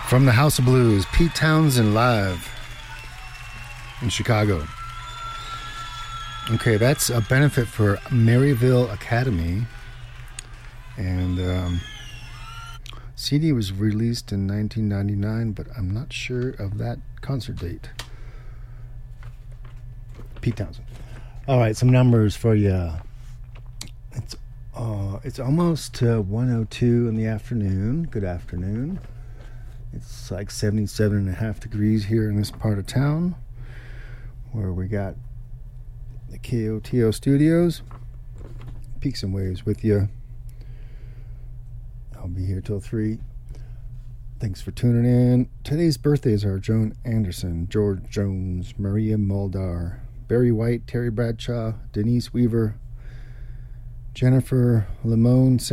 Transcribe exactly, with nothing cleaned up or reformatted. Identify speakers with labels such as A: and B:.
A: From the House of Blues, Pete Townsend live in Chicago. Okay, that's a benefit for Maryville Academy. And um, C D was released in nineteen ninety-nine, but I'm not sure of that concert date. Pete Townsend. All right, some numbers for you. It's uh, it's almost uh, one oh two in the afternoon. Good afternoon. It's like seventy-seven and a half degrees here in this part of town where we got the K O T O studios. Peaks and Waves with you. I'll be here till three. Thanks for tuning in. Today's birthdays are Joan Anderson, George Jones, Maria Muldaur, Barry White, Terry Bradshaw, Denise Weaver, Jennifer Limone,